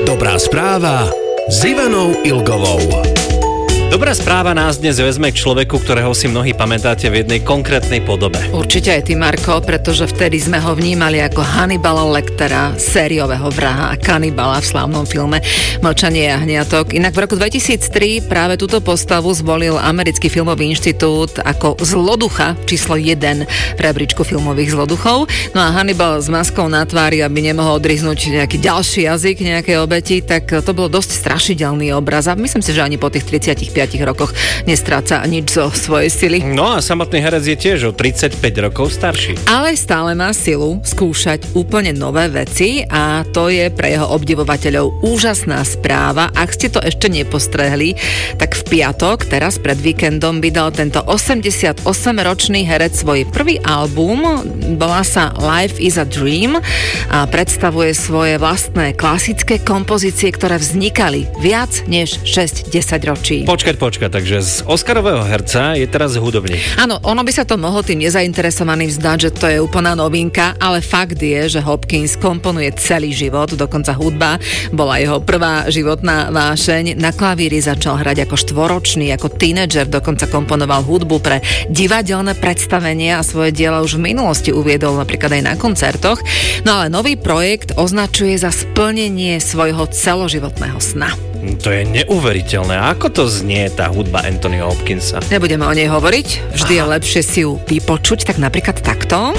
Dobrá správa s Ivanou Ilgovou. Dobrá správa nás dnes vezme k človeku, ktorého si mnohí pamätáte v jednej konkrétnej podobe. Určite aj ty, Marko, pretože vtedy sme ho vnímali ako Hannibala Lectera, sériového vraha a kanibala v slávnom filme Mlčanie jahniatok. Inak v roku 2003 práve túto postavu zvolil Americký filmový inštitút ako zloducha číslo 1 v rebríčku filmových zloduchov. No a Hannibal s maskou na tvári, aby nemohol odriznúť nejaký ďalší jazyk nejakej obeti, tak to bolo dosť strašidelný obraz a myslím si, že ani po tých 35 rokoch nestráca nič zo svojej sily. No a samotný herec je tiež o 35 rokov starší. Ale stále má silu skúšať úplne nové veci a to je pre jeho obdivovateľov úžasná správa. Ak ste to ešte nepostrehli, tak v piatok, teraz pred víkendom, vydal tento 88-ročný herec svoj prvý album. Volá sa Life is a Dream a predstavuje svoje vlastné klasické kompozície, ktoré vznikali viac než 6-10 ročí. Počkať, takže z Oscarového herca je teraz hudobník. Áno, ono by sa to mohlo tým nezainteresovaným zdať, že to je úplná novinka, ale fakt je, že Hopkins komponuje celý život, dokonca hudba bola jeho prvá životná vášeň. Na klavíri začal hrať ako štvoročný, ako tínedžer, dokonca komponoval hudbu pre divadelné predstavenia a svoje diela už v minulosti uviedol napríklad aj na koncertoch. No ale nový projekt označuje za splnenie svojho celoživotného sna. To je neuveriteľné. Ako to znie tá hudba Anthonyho Hopkinsa? Nebudeme o nej hovoriť, vždy je lepšie si ju vypočuť, tak napríklad takto.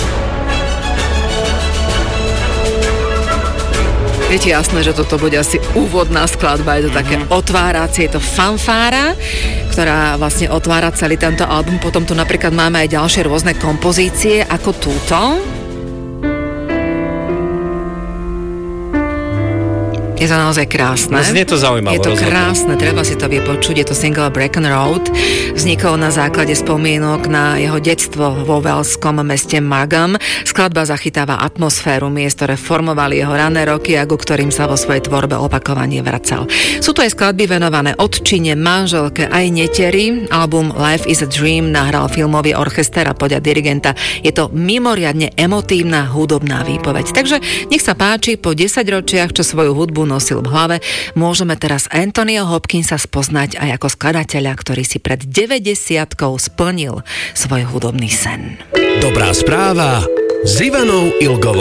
Je ti jasné, že toto bude asi úvodná skladba, je to také otváracie, je to fanfára, ktorá vlastne otvára celý tento album. Potom tu napríklad máme aj ďalšie rôzne kompozície, ako túto. Je to naozaj krásne. No, znie to zaujímavé. Je to krásne, treba si to vypočuť. Je to single Brecon Road. Vznikol na základe spomienok na jeho detstvo vo welskom meste Margam. Skladba zachytáva atmosféru miest, ktoré formovali jeho rané roky a ku ktorým sa vo svojej tvorbe opakovane vracal. Sú to aj skladby venované otčine, manželke aj neteri. Album Life is a Dream nahral filmový orchester a podľa dirigenta je to mimoriadne emotívna hudobná výpoveď. Takže nech sa páči, po 10 ročiach, čo svoju hudbu nosil v hlave, môžeme teraz Anthonyho Hopkinsa spoznať aj ako skladateľa, ktorý si pred 90-kou splnil svoj hudobný sen. Dobrá správa s Ivanou Ilgovou.